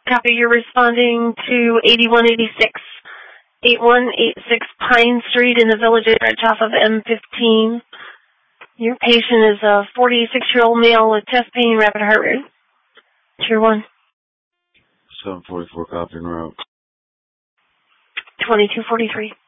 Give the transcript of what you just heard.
Copy, you're responding to 8186 Pine Street in the Village of Ridge off of M15. Your patient is a 46-year-old male with chest pain, rapid heart rate. Tier 1. 744, copy en route. 2243.